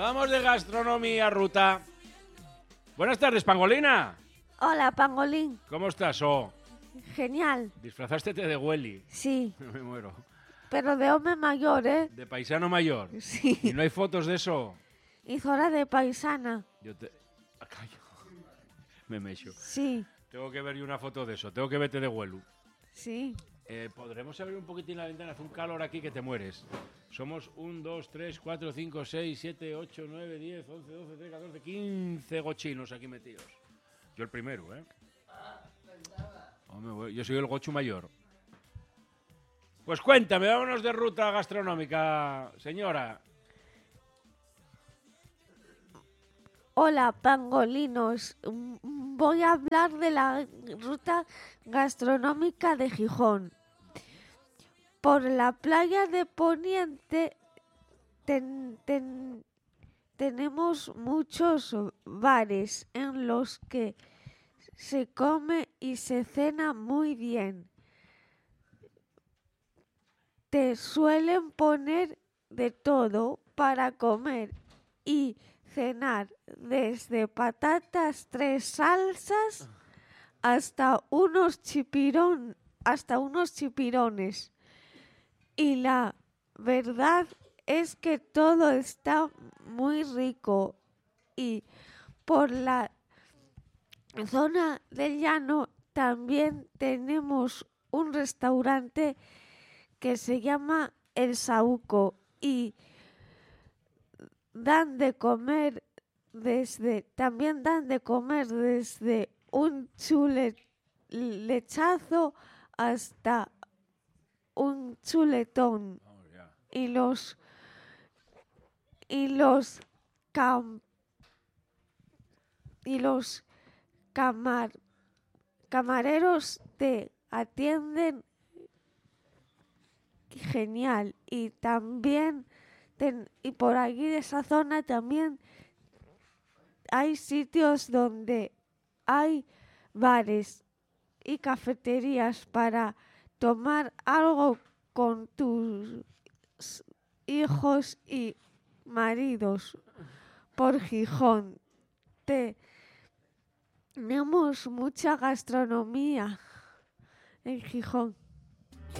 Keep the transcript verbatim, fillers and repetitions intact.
Vamos de gastronomía, Ruta. Buenas tardes, Pangolina. Hola, Pangolín. ¿Cómo estás, oh? Genial. Disfrazaste de Welly. Sí. Me muero. Pero de hombre mayor, ¿eh? De paisano mayor. Sí. ¿Y no hay fotos de eso? Hizo hora de paisana. Yo te... Ah, callo. Me mecho. Sí. Tengo que ver yo una foto de eso. Tengo que verte de Huelu. Sí. Eh, ¿Podremos abrir un poquitín la ventana? Hace un calor aquí que te mueres. Somos uno, dos, tres, cuatro, cinco, seis, siete, ocho, nueve, diez, once, doce, trece, catorce, quince gochinos aquí metidos. Yo el primero, ¿eh? Hombre, yo soy el gochu mayor. Pues cuéntame, vámonos de ruta gastronómica, señora. Hola, pangolinos. Voy a hablar de la ruta gastronómica de Gijón. Por la playa de Poniente ten, ten, tenemos muchos bares en los que se come y se cena muy bien. Te suelen poner de todo para comer y cenar, desde patatas tres salsas hasta unos chipirón, hasta unos chipirones. Y la verdad es que todo está muy rico. Y por la zona del llano también tenemos un restaurante que se llama El Saúco y dan de comer desde, también dan de comer desde un chule lechazo hasta un chuletón. Oh, yeah. Y los y los cam, y los camar, camareros te atienden genial. Y también ten, y por aquí de esa zona también hay sitios donde hay bares y cafeterías para tomar algo con tus hijos y maridos. Por Gijón te, tenemos mucha gastronomía en Gijón.